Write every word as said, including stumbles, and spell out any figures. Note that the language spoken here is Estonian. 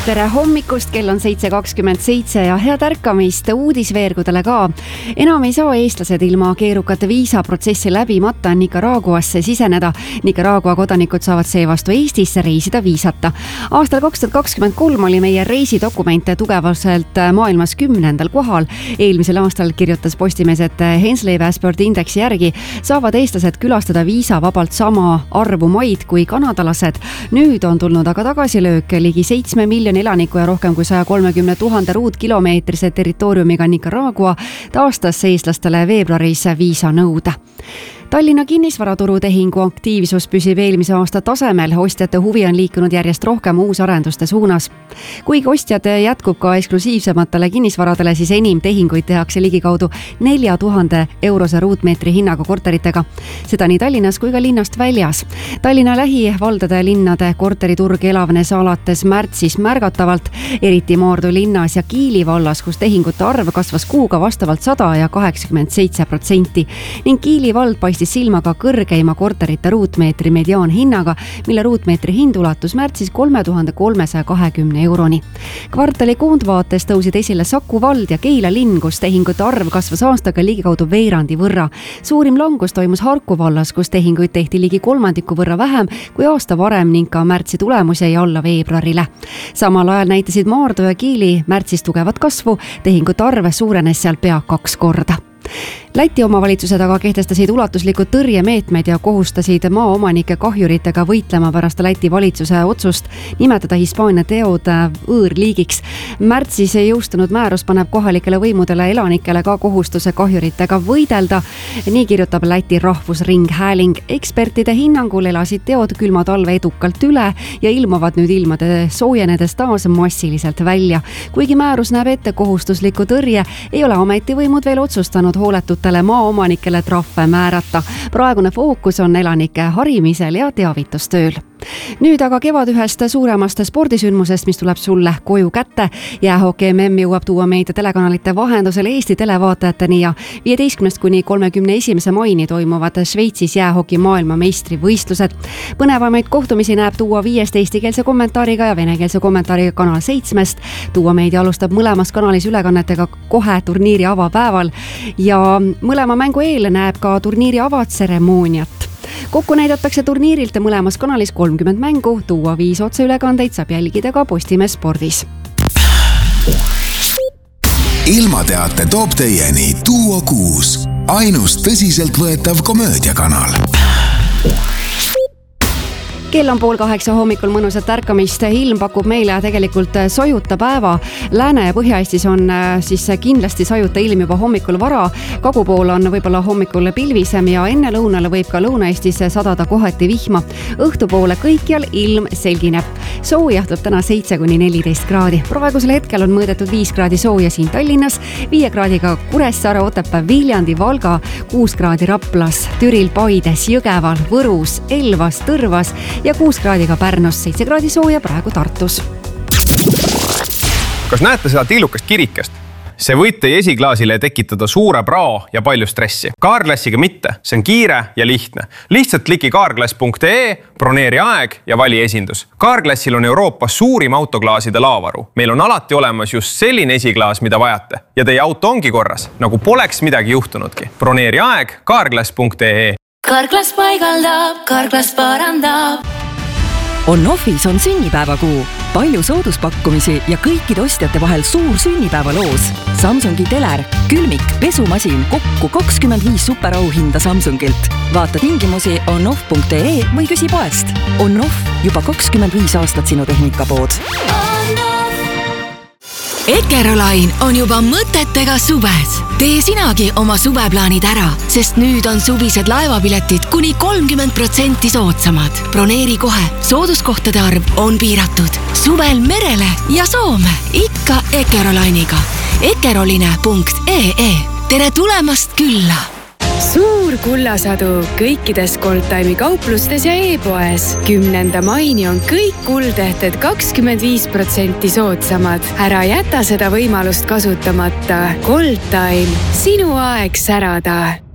tere hommikust, kell on seitse kakskümmend seitse ja head ärkamist uudisveergudele ka. Enam ei saa eestlased ilma keerukate viisaprotsessi läbimata Nicaraguasse siseneda. Nicaragua kodanikud saavad seevastu Eestisse reisida viisata. Aastal kaks tuhat kakskümmend kolm oli meie reisidokumente tugevaselt maailmas kümnendal kohal. Eelmisel aastal kirjutas Postimees, et Hensley Passporti indeksi järgi saavad eestlased külastada viisavabalt sama arvu maid kui kanadalased. Nüüd on tulnud aga tagasilöök. Ligi seitsme miljoni elaniku ja rohkem kui saja kolmekümne tuhande ruutkilomeetrise territooriumiga Nicaragua taastas eestlastele veebruaris viisanõude. Tallinna kinnisvaraturu tehingu aktiivsus püsib eelmise aasta tasemel. Ostjate huvi on liikunud järjest rohkem uusarenduste suunas. Kuigi ostjad jätkub ka eksklusiivsematele kinnisvaradele, siis enim tehinguid tehakse ligikaudu nelja tuhande eurose ruutmeetri hinnaga korteritega. Seda nii Tallinnas kui ka linnast väljas. Tallinna lähivaldade ja linnade korteriturg elavnes alates märtsis märgatavalt, eriti Maardu linnas ja Kiili vallas, kus tehingute arv kasvas kuuga vastavalt sada ja kaheksakümmend seitse protsenti. Ning Kiili vald paistis silmaga kõrgeima korterite ruutmeetri mediaan hinnaga, mille ruutmeetri hind ulatus märtsis kolme tuhande kolmesaja kahekümne euroni. Kvartali koondvaates tõusid esile Saku vald ja Keila linn, kus tehingute arv kasvas aastaga ligikaudu veerandi võrra. Suurim langus toimus Harku vallas, kus tehinguid tehti ligi kolmandiku võrra vähem kui aasta varem ning ka märtsi tulemus jäi alla veebruarile. Samal ajal näitasid Maardu ja Kiili märtsis tugevat kasvu, tehingute arv suurenes seal pea kaks korda. Läti omavalitsused aga kehtestasid ulatuslikud tõrjemeetmed ja kohustasid maaomanike kahjuritega võitlema pärast Läti valitsuse otsust nimetada Hispaania teod võõrliigiks. Märtsis jõustunud määrus paneb kohalikele võimudele elanikele ka kohustuse kahjuritega võidelda. Nii kirjutab Läti rahvusringhääling. Ekspertide hinnangul elasid teod külma talve edukalt üle ja ilmuvad nüüd ilmade soojenedes taas massiliselt välja. Kuigi määrus näeb ette kohustusliku tõrje, ei ole ametivõimud veel otsustanud hooletutele maaomanikele trahve määrata. Praegune fookus on elanike harimisel ja teavitustööl. Nüüd aga kevad ühest suuremast spordisündmusest, mis tuleb sulle koju kätte. Jäähoki M M jõuab tuua meid telekanalite vahendusel Eesti televaatajateni ja viieteistkümnest kuni kolmekümne esimese maini toimuvad Šveitsis jäähoki maailmameistri võistlused. Põnevamaid kohtumisi näeb tuua viiest eestikeelse kommentaariga ja venekeelse kommentaariga kanal seitsmest. Tuua meid alustab mõlemas kanalis ülekannetega kohe turniiri avapäeval ja mõlema mängu eel näeb ka turniiri avatseremooniat. Kokku näidatakse turniirilt mõlemas kanalis kolmkümmend mängu, tuua viis otseülekandeid saab jälgida ka Postimees spordis. Ilmateate toob teieni Duo kuus, ainus tõsiselt võetav komöödiakanal. Kell on pool kaheksa hommikul mõnusat ärkamist. Ilm pakub meile tegelikult sajuta päeva. Lääne- ja Põhja-Eestis on siis kindlasti sajuta ilm juba hommikul vara. Kagupool on võib-olla hommikul pilvisem ja enne lõunale võib ka Lõuna-Eestis sadada kohati vihma. Õhtupoole kõikjal ilm selgineb. Sooja tuleb täna seitse kuni neliteist kraadi. Praegusel hetkel on mõõdetud viis kraadi sooja siin Tallinnas, viie kraadiga Kuressaare, Otepää, Viljandi, Valga, kuus kraadi Raplas, Türil, Paides, Jõgeval, Võrus, Elvas, Tõrvas ja kuus kraadiga Pärnus, seitse kraadi sooja praegu Tartus. Kas näete seda tiilukast kirikest? See võib teie esiklaasile tekitada suure prao ja palju stressi. Carglassiga mitte, see on kiire ja lihtne. Lihtsalt kliki carglass punkt ee, broneeri aeg ja vali esindus. Carglassil on Euroopas suurim autoklaaside laavaru. Meil on alati olemas just selline esiklaas, mida vajate. Ja teie auto ongi korras, nagu poleks midagi juhtunudki. Broneeri aeg carglass punkt ee. Carglass paigaldab, Carglass parandab. On-Offis on sünnipäevakuu. Palju sooduspakkumisi ja kõikide ostjate vahel suur sünnipäevaloos. Samsungi teler, külmik, pesumasin, kokku kakskümmend viis superauhinda Samsungilt. Vaata tingimusi on-off punkt ee või küsi poest. On-Off, juba kakskümmend viis aastat sinu tehnikapood. Ekerolain on juba mõtetega suves. Tee sinagi oma suveplaanid ära, sest nüüd on suvised laevapiletid kuni kolmkümmend protsenti soodsamad. Broneeri kohe, sooduskohtade arv on piiratud. Suvel merele ja Soome, ikka Ekerolainiga. ekeroline punkt ee. Tere tulemast külla! Suur kullasadu kõikides Goldtime'i kauplustes ja e-poes. Kümnenda maini on kõik kuldehted kakskümmend viis protsenti soodsamad. Ära jäta seda võimalust kasutamata. Goldtime, sinu aeg särada.